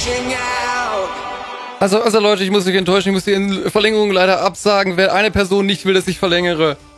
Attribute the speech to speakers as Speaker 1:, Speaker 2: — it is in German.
Speaker 1: Also Leute, ich muss euch enttäuschen, ich muss die Verlängerung leider absagen, weil eine Person nicht will, dass ich verlängere.